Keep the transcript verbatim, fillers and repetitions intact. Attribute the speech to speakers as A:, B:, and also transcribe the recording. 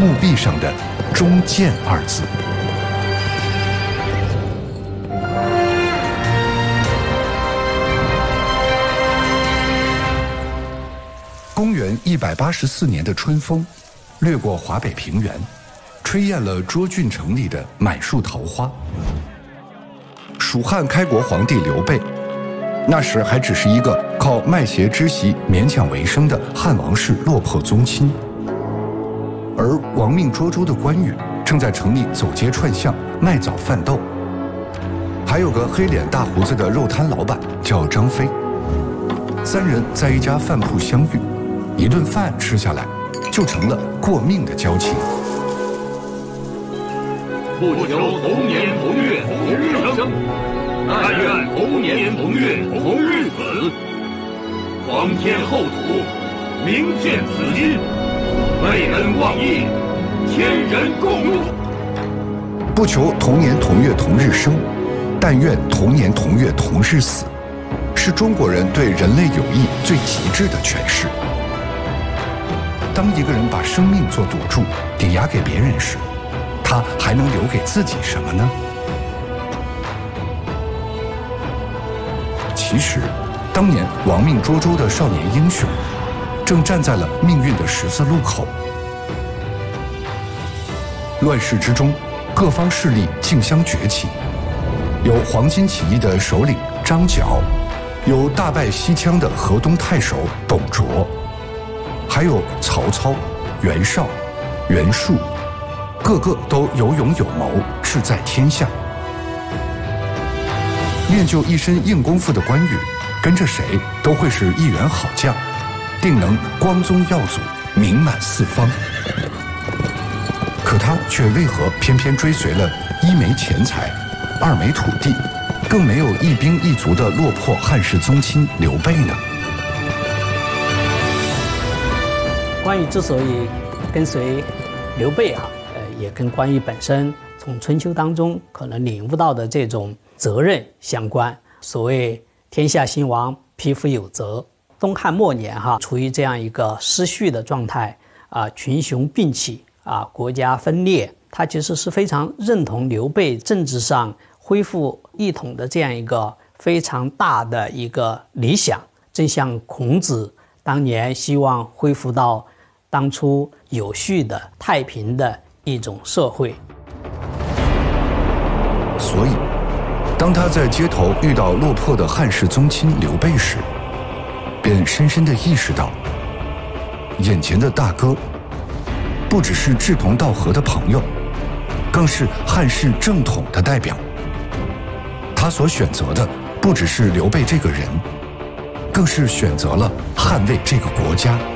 A: 墓壁上的“忠谏”二字。公元一百八十四年的春风，掠过华北平原，吹艳了涿郡城里的满树桃花。蜀汉开国皇帝刘备，那时还只是一个靠卖鞋织席勉强为生的汉王室落魄宗亲，而亡命涿州的关羽正在城里走街串巷卖枣贩豆。还有个黑脸大胡子的肉摊老板叫张飞，三人在一家饭铺相遇，一顿饭吃下来，就成了过命的交情。
B: 不求同年同月同日生，但愿同年同月同日死。皇天厚土，明鉴此今，备恩忘义，天人共怒。
A: 不求同年同月同日生，但愿同年同月同日死，是中国人对人类友谊最极致的诠释。当一个人把生命做赌注，抵押给别人时，他还能留给自己什么呢？其实，当年亡命涿州的少年英雄，正站在了命运的十字路口。乱世之中，各方势力竞相崛起，有黄巾起义的首领张角，有大败西羌的河东太守董卓，还有曹操、袁绍、袁术，个个都有勇有谋，志在天下。练就一身硬功夫的关羽，跟着谁都会是一员好将，定能光宗耀祖，名满四方。可他却为何偏偏追随了一没钱财，二没土地，更没有一兵一卒的落魄汉室宗亲刘备呢？
C: 关羽之所以跟随刘备啊，呃，也跟关羽本身从春秋当中可能领悟到的这种责任相关。所谓天下兴亡，匹夫有责。东汉末年哈，处于这样一个失序的状态啊，群雄并起啊，国家分裂，他其实是非常认同刘备政治上恢复一统的这样一个非常大的一个理想，正像孔子当年希望恢复到当初有序的太平的一种社会。
A: 所以当他在街头遇到落魄的汉室宗亲刘备时，便深深地意识到，眼前的大哥不只是志同道合的朋友，更是汉室正统的代表。他所选择的不只是刘备这个人，更是选择了捍卫这个国家。